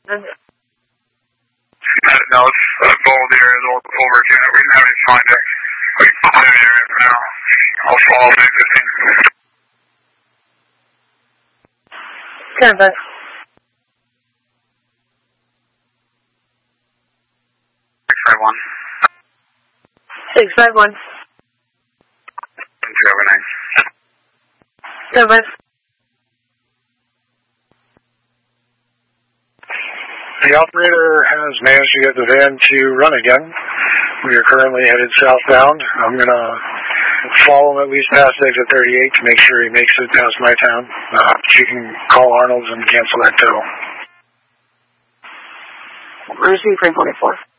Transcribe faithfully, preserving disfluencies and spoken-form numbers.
No, it's uh, gold here, the old over unit. We didn't have any contact. We can sit here now. I'll follow the fifteen. Stand by. six five one. six five one. two over nine. Stand by. The operator has managed to get the van to run again. We are currently headed southbound. I'm going to follow him at least past exit thirty-eight to make sure he makes it past my town. Uh, you can call Arnold's and cancel that tow. Receive three forty-four.